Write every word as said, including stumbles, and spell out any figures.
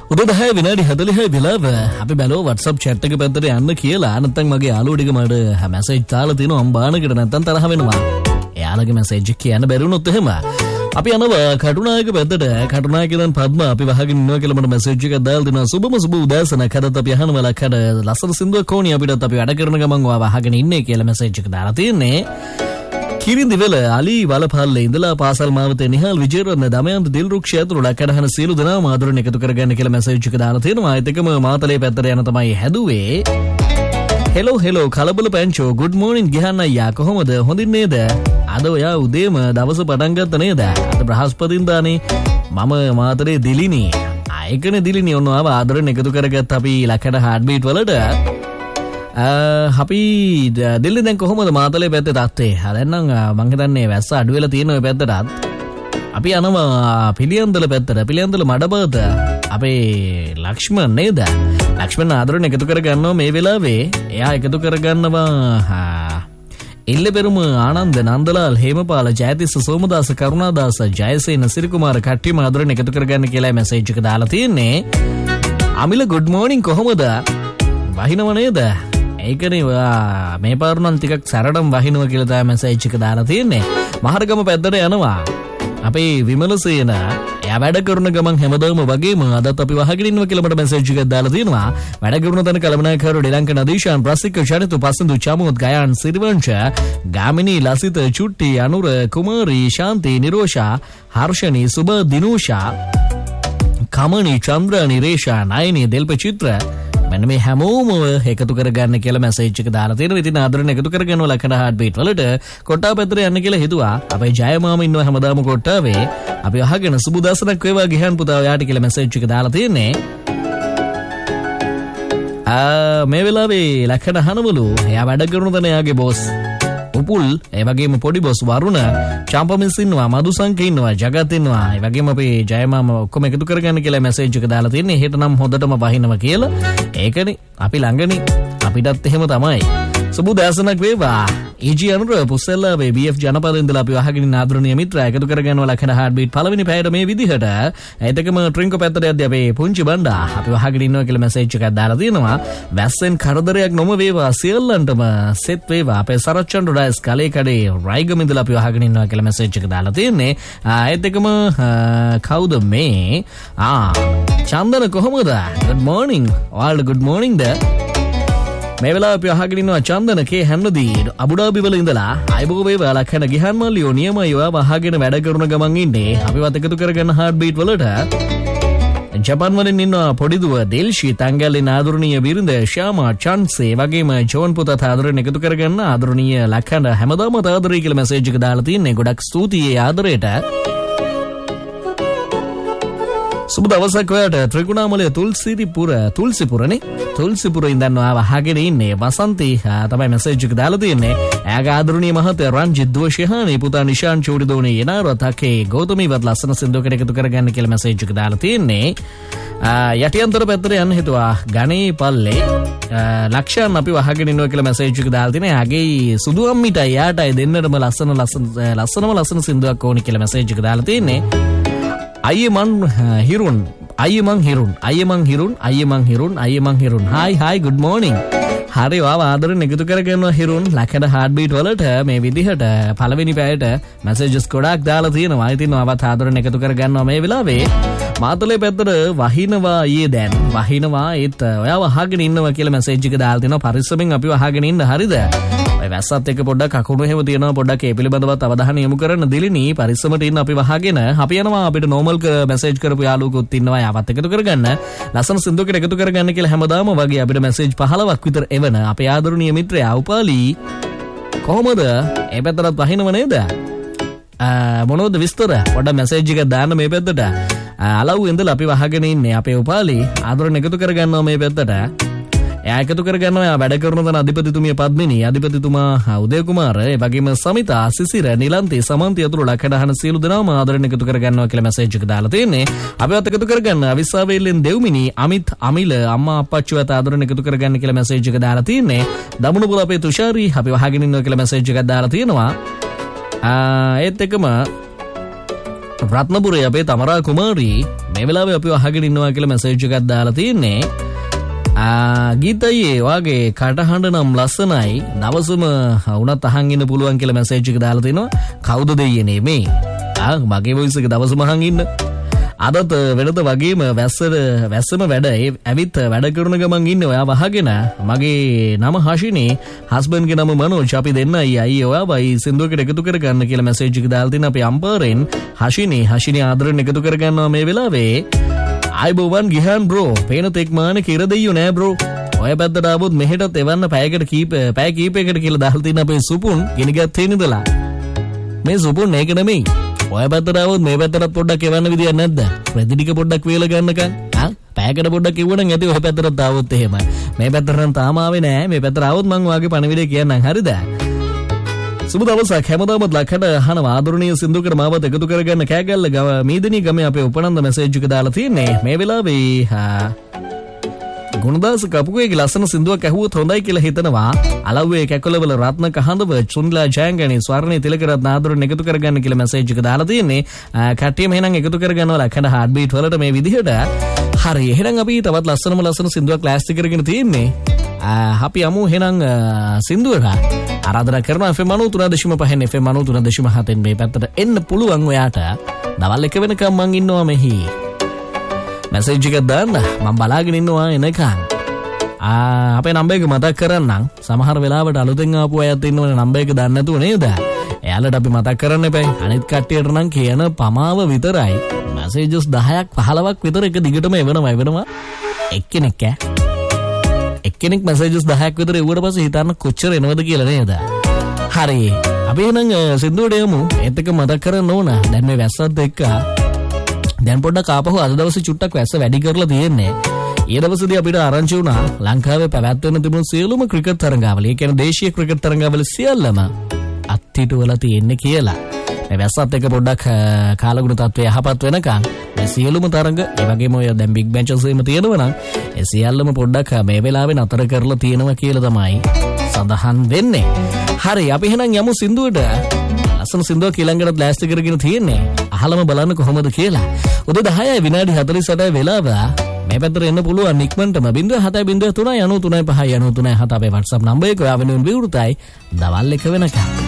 උදේ දහය විනාඩි හතළිහයි වෙලාව අපි බැලුවා WhatsApp chat එක පැත්තට යන්න කියලා. නැත්නම් මගේ යාළුවෝ ටික මට මැසේජ් දාලා තිනවා අම්බානකට නැත්නම් තරහ වෙනවා. එයාලගේ මැසේජ් එක කියන්න බැරි වුණොත් එහෙම අපි යනවා කටුනායක පැත්තට. කටුනායක දැන් පද්ම අපි වහගෙන ඉන්නවා කියලා මට මැසේජ් එකක් දාලා දෙනවා. සුබම සුබ උදෑසනක්. හදත් අපි අහනවා ලකඩ ලස්සන සින්දුවක් ඕනි අපිටත් අපි වැඩ කරන ගමන් ඔයා වහගෙන ඉන්නේ කියලා මැසේජ් එක දාලා තියෙන්නේ. කිරින්දිවල අලි වලපල්ලේ ඉඳලා පාසල් මාවතේ නිහාල් විජේරත්න දමයන්ත දිල්රුක්ෂ ඇතුළු ලකඩ හන සියලු දෙනාම ආදරණ එකතු කරගන්න කියලා මැසේජ් එක දාලා තියෙනවා. ඒත් එකම මාතලේ පැත්තට යන තමයි හැදුවේ. හෙලෝ හෙලෝ කලබල පැංචෝ good morning ගිහන්න අයියා කොහොමද? හොඳින් නේද? අද ඔයා උදේම දවස පටන් ගත්ත නේද? අද බ්‍රහස්පතින්දානේ. මම මාතරේ දිලිනි. ආයකනේ දිලිනි ඔන්න ආව ආදරණ එකතු කරගත්ත අපි ලකඩ heartbeat වලට. අපි දිල්ලි දැන් කොහොමද මාතලේ පැත්තේ තත්ත්වේ? දැන් නම් මං හිතන්නේ වැස්ස අඩු වෙලා තියෙන ඔය පැත්තටත්. අපි යනවා පිළියන්දල පැත්තට. පිළියන්දල මඩබත අපේ ලක්ෂ්මන් නේද? ලක්ෂ්මන් ආදරණ එකතු කරගන්නවා මේ වෙලාවේ. එයා එකතු කරගන්නවා ඉල්ලපෙරුම ආනන්ද නන්දලාල් හේමපාල ජයතිස්ස සෝමදාස කරුණාදාස ජයසේන සිරිකුමාර කට්ටියම ආදරණ එකතු කරගන්න කියලා මැසේජ් එක දාලා තියෙන්නේ. අමිල good morning කොහොමද? වහිනව නේද? ඒකනේ ඔයා මේ පාර නම් ටිකක් සැරටම වහිනවා කියලා තමයි මැසේජ් එක දාලා තියෙන්නේ. මහරගම පැත්තට යනවා අපේ විමලසේන. එයා වැඩ කරන ගමන් හැමදාම වගේම අදත් අපි වහගෙන ඉන්නවා කියලා මට මැසේජ් එකක් දාලා තියෙනවා. වැඩ කරන තැන කලමනාකරු ඩිලංක නදීෂාන් ප්‍රසික චරිතු පසඳු චමුත් ගයාන් සිරිවංශ ගාමිනී ලසිත චුට්ටි අනුර කුමාරී ශාන්ති නිරෝෂා හර්ෂණී සුබ දිනූෂා කමනී චන්ද්‍රානි රේෂා නයනී දෙල්ප චිත්‍ර මෙන්න මේ හැමෝම එකතු කරගන්න කියලා මැසේජ් එක දාලා තියෙනවා. ඉතින් ආදරණ එකතු කරගන්නවා ලකඩ heartbeat වලට. කොට්ටා පැත්තට යන්න කියලා හිතුවා. අපේ ජයමාම ඉන්නවා හැමදාම කොට්ටාවේ. අපි අහගෙන සුබ දවසක් වේවා ගිහන් පුතා ඔයාට කියලා මැසේජ් එක දාලා තියෙන්නේ. ආ මේ වෙලාවේ ලකඩ හනවලු එයා වැඩ කරන තැන එයාගේ බොස් උපුල්, ඒ වගේම පොඩි බොස් වරුණ, චම්පමිස් ඉන්නවා, මදුසංක ඉන්නවා, ජගත් ඉන්නවා. ඒ වගේම අපේ ජයමාම ඔක්කොම එකතු කරගන්න කියලා මැසේජ් එක දාලා තියෙන්නේ. හෙට නම් හොඳටම වහිනවා කියලා. ඒකනේ අපි ළඟනේ. අපිටත් එහෙම තමයි. සුබ දවසක් වේවා. ඊජී අනුර පුස්සෙල්ලාවේ බී එෆ් ජනපදේ ඉඳලා අපි අහගෙන ආදරණීය මිත්‍රා එකතු කරගන්නවා ලකඩ heartbeat පළවෙනි පැයට මේ විදිහට. ඒතකම ට්‍රින්කෝ පැත්තට යද්දී අපේ පුංචි බණ්ඩා අපි අහගෙන ඉන්නවා කියලා මැසේජ් එකක් දාලා තියෙනවා. වැස්සෙන් කරදරයක් නොම වේවා සියල්ලන්ටම සෙත් වේවා. අපේ සරච්චන්ඩ ඩයිස් කලේ කඩේ රයිගම ඉඳලා අපි අහගෙන ඉන්නවා කියලා මැසේජ් එක දාලා තියෙන්නේ. ඒතකම කවුද මේ? ආ චන්දන කොහොමද? good morning. ඔයාලට good morning ද? මේ වෙලාව අපි අහගෙන ඉන්නවා චන්දන කේ හැන්නදී අබුඩාබි වල ඉඳලා අයබෝ වේවා ලක්ෂණ ගිහන් මල්ලියෝ නියමයි ඔයාව අහගෙන වැඩ කරන ගමන් ඉන්නේ. අපිවත් එකතු කරගන්න heartbeat වලට. ජපාන් වලින් ඉන්නවා පොඩි දුව දෙල්ෂි තංගල්ලේ ආදරණීය බිරිඳ ශ්‍යාමා චන්සේ වගේම ජෝන් පුතත් ආදරණ එකතු කරගන්න ආදරණීය ලක්ෂණ හැමදාම ආදරේ කියලා මැසේජ් එක දාලා තින්නේ. ගොඩක් ස්තුතියි ආදරයට. සුබ දවසක් ඔයාට. ත්‍රිකුණාමලයේ තුල්සිරිපුර තුල්සිපුරනේ තුල්සිපුර ඉඳන් ආව අහගෙන ඉන්නේ වසන්ති තමයි මැසේජ් එක දාලා තියෙන්නේ. එයාගේ ආදරණීය මහත්තයා රංජිත් දෝෂිහානි පුතා නිශාන් චෝඩිදෝනේ යනාරතකේ ගෞතමීවත් ලස්සන සින්දුවකට එකතු කරගන්න කියලා මැසේජ් එක දාලා තියෙන්නේ. යටියන්තර පැත්තට යන්න හිතුවා ගණේ පල්ලේ ලක්ෂයන් අපි වහගෙන ඉන්නවා කියලා මැසේජ් එක දාලා තියෙනවා. එයාගේ සුදු අම්මිටයි යාටයි දෙන්නටම ලස්සන ලස්සන ලස්සනම ලස්සන සින්දුවක් ඕනි කියලා මැසේජ් එක දාලා තියෙන්නේ. අයියේ මං හිරුන් අයියේ මං හිරුන් අයියේ මං හිරුන් අයියේ මං හිරුන් අයියේ මං හිරුන් හායි හායි good morning. හරි වාව ආදරෙන් එකතු කරගන්නවා හිරුන් ලකඩ heartbeat වලට මේ විදිහට පළවෙනි පැයට මැසේජස් ගොඩක් දාලා තියෙනවා. ඉතින් ආවත් ආදරෙන් එකතු කරගන්නවා මේ වෙලාවේ. මාතලේ පැත්තට වහිනවා ඊයේ දැන් වහිනවා ඒත් ඔයාව අහගෙන ඉන්නවා කියලා මැසේජ් එක දාලා තිනවා. පරිස්සමෙන් අපිව අහගෙන ඉන්න හරිද? ඔය වැස්සත් එක්ක පොඩ්ඩක් අකුණු එහෙම තියෙනවා. පොඩ්ඩක් ඒ පිළිබඳවත් අවධානය යොමු කරන්න දිලිනි. පරිස්සමට ඉන්න අපි වහගෙන අපි යනවා. අපිට normal මැසේජ් කරපු යාළුවෙකුත් ඉන්නවා. යාවත් එකතු කරගන්න. ලස්සන සින්දුවකට එකතු කරගන්න කියලා හැමදාම වගේ අපිට මැසේජ් පහළොවක් විතර එවන අපේ ආදරණීය මිත්‍රයා උපාලි කොහොමද? ඒ පැත්තට වහිනව නේද? මොනවද විස්තර? පොඩ්ඩක් මැසේජ් එකක් දාන්න මේ පැත්තට. අලව් ඉඳලා අපි වහගෙන ඉන්නේ අපේ උපාලි ආදරණ එකතු කරගන්නවා මේ පැත්තට. එයා එකතු කරගන්නවා. එයා වැඩ කරන තන අධිපතිතුමිය පද්මිනී, අධිපතිතුමා උදය කුමාර, ඒ වගේම සමිතා, සිසිර, නිලන්ති, සමන්ති අතුරු ලකඩහන සියලු දෙනාම ආදරණ එකතු කරගන්නවා කියලා මැසේජ් එක දාලා තියෙන්නේ. අපිවත් එකතු කරගන්න අවිස්සාවේල්ලෙන් දෙව්මිනි, අමිත්, අමිල, අම්මා අප්පච්චිවත් ආදරණ එකතු කරගන්න කියලා මැසේජ් එක දාලා තියෙන්නේ. දමුණුපුර අපේ තුෂාරි අපි වහගෙන ඉන්නවා කියලා මැසේජ් එකක් දාලා තියෙනවා. ඒත් එකම රත්නපුරේ අපේ තමරා කුමාරී මේ වෙලාවේ අපි අහගෙන ඉන්නවා කියලා මැසේජ් එකක් දාලා තියෙන්නේ. ආ ගීතයේ වාගේ කටහඬ නම් ලස්සනයි. දවසම වුණත් අහන් ඉන්න පුළුවන් කියලා මැසේජ් එක දාලා තිනවා. කවුද දෙයියනේ මේ? ආ මගේ වොයිස් එක දවසම අහන් ඉන්න. අදත් වෙනද වගේම වැස්සර වැස්සම වැඩ ඇවිත් වැඩ කරන ගමන් ඉන්නේ ඔයා වහගෙන. මගේ නම හෂිනී, හස්බන්ඩ්ගේ නම මනෝජ්. අපි දෙන්නයි අයියේ ඔයාවයි සින්දුවකට එකතු කරගන්න කියලා මැසේජ් එක දාලා තිනවා. අපි අම්පරෙන් හෂිනී හෂිනී ආදරෙන් එකතු කරගන්නවා මේ වෙලාවේ. අයිබෝවන් ගිහන් බ්‍රෝ, පේන තෙක් මාන කිර දෙයියෝ නෑ බ්‍රෝ. ඔය පැත්තට ආවොත් මෙහෙටත් එවන්න පැයකට කීප පැය කීපයකට කියලා දාලා තින අපේ සුපුන් ගිනිගත්තේ ඉඳලා. මේ සුපුන් ඒක නෙමෙයි. ඔය පැත්තට ආවොත් මේ පැත්තට පොඩ්ඩක් එවන්න විදියක් නැද්ද? ප්‍රතිනික පොඩ්ඩක් වේල ගන්නකන්. ආ පැයකට පොඩ්ඩක් එවුවනම් ඇති ඔය පැත්තට ආවොත් එහෙම. මේ පැත්තට නම් තාම ආවේ නෑ. මේ පැත්තට ආවොත් මං ඔයාගේ පණවිඩේ කියන්නම්. හරිද? සුබ දවසක් හැමදාමත් ලක්කට අහන ආදරණීය සින්දුවකට මාවත් එකතු කරගන්න කෑගල්ල ගම මීදිනී ගමේ අපේ උපනන්ද මැසේජ් එක දාලා තින්නේ. මේ වෙලාවේ ගුණදාස කපුගේගේ ලස්සන සින්දුවක් ඇහුවොත් හොඳයි කියලා හිතනවා. අලව්වේ කැකුලවල රත්න කහඳව චුන්ලා ජයංගනි ස්වර්ණේ තිලකරත්න ආදරෙන් එකතු කරගන්න කියලා මැසේජ් එක දාලා තින්නේ. කට්ටියම එහෙනම් එකතු කරගන්නවා ලක්කට හાર્ට් බීට් වලට මේ විදිහට. හරි එහෙනම් අපි තවත් ලස්සනම ලස්සන සින්දුවක් ක්ලාස් කරගෙන තින්නේ. අපි යමු එහෙනම් සින්දුවක ආරාධනා කරනවා F M ninety three point five F M ninety three point seven මේ පැත්තට එන්න පුළුවන් ඔයාට. දවල් එක වෙනකම් මං ඉන්නවා මෙහි. මැසේජ් එකක් දාන්න මම බලාගෙන ඉන්නවා එනකන්. ආ අපේ නම්බර් එක මතක් කරන්නම්. සමහර වෙලාවට අලුතෙන් ආපු අයත් ඉන්නවනේ නම්බර් එක දන්නේ නැතුව නේද? එයාලට අපි මතක් කරන්න එපා. අනිත් කට්ටියට නම් කියන පමාව විතරයි. මැසේජස් දහයක් පහළොවක් විතර එක දිගටම එවනවා එවනවා. එක්කෙනෙක් ඈ එක්කෙනෙක් මැසේජස් දහයක් විතර එවුවට පස්සේ හිතන්න කොච්චර එනවද කියලා නේද? හරි. අපි එහෙනම් සින්දුවට යමු. ඒත් එක මතක් කරන්න ඕන. දැන් මේ වැස්සත් එක්ක දැන් පොඩ්ඩක් ආපහු අද දවසේ චුට්ටක් වැස්ස වැඩි කරලා තියෙන්නේ. ඊ දවසේදී අපිට ආරංචි වුණා ලංකාවේ පැවැත්වෙන තිබුණු සියලුම ක්‍රිකට් තරඟාවල, ඒ කියන්නේ දේශීය ක්‍රිකට් තරඟාවල සියල්ලම අත්හිටුවලා තියෙන්නේ කියලා. මේ වැස්සත් එක්ක පොඩ්ඩක් කාලගුණ තත්ත්වය යහපත් වෙනකන් මේ සියලුම තරඟ, ඒ වගේම ඔය දැන් බිග් මැචස් එහෙම තියෙනවා නම් ඒ සියල්ලම පොඩ්ඩක් මේ වෙලාවේ නතර කරලා තියෙනවා කියලා තමයි සඳහන් වෙන්නේ. හරි අපි එහෙනම් යමු සින්දුවට. ලස්සන සින්දුවක් ඊළඟට ප්ලාස්ට් කරගෙන තියෙන්නේ. අහලම බලන්න කොහොමද කියලා. උදේ දහයයි විනාඩි හතළිස් අටයි වෙලාව. මේ පැත්තට එන්න පුළුවන් ඉක්මනටම zero seven zero three nine nine five nine three seven අපේ WhatsApp නම්බර් එක. ඔයා වෙනුවෙන් විවෘතයි දවල් එක වෙනකම්.